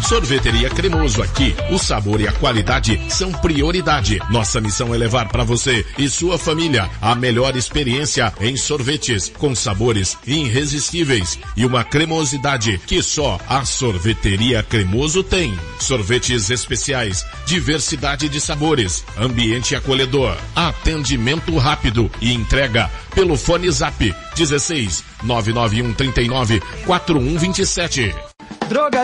Sorveteria Cremoso, aqui o sabor e a qualidade são prioridade. Nossa missão é levar para você e sua família a melhor experiência em sorvetes, com sabores irresistíveis e uma cremosidade que só a Sorveteria Cremoso tem. Sorvetes especiais, diversidade de sabores, ambiente acolhedor, atendimento rápido e entrega pelo fone Zap 16 991 39 4127. Droga